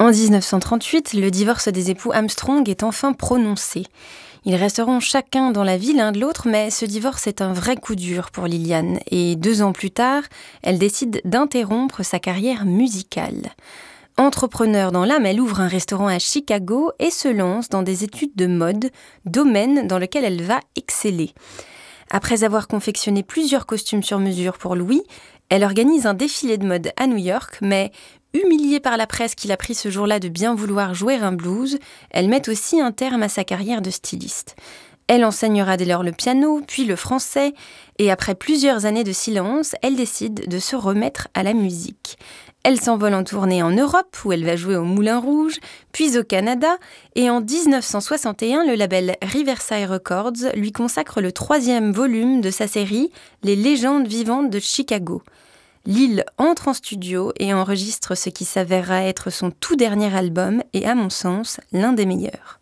En 1938, le divorce des époux Armstrong est enfin prononcé. Ils resteront chacun dans la vie l'un de l'autre, mais ce divorce est un vrai coup dur pour Liliane. Et 2 ans plus tard, elle décide d'interrompre sa carrière musicale. Entrepreneur dans l'âme, elle ouvre un restaurant à Chicago et se lance dans des études de mode, domaine dans lequel elle va exceller. Après avoir confectionné plusieurs costumes sur mesure pour Louis, elle organise un défilé de mode à New York, mais humiliée par la presse qui l'a pris ce jour-là de bien vouloir jouer un blues, elle met aussi un terme à sa carrière de styliste. Elle enseignera dès lors le piano, puis le français, et après plusieurs années de silence, elle décide de se remettre à la musique. Elle s'envole en tournée en Europe, où elle va jouer au Moulin Rouge, puis au Canada, et en 1961, le label Riverside Records lui consacre le 3e volume de sa série « Les légendes vivantes de Chicago ». Lil entre en studio et enregistre ce qui s'avérera être son tout dernier album et, à mon sens, l'un des meilleurs.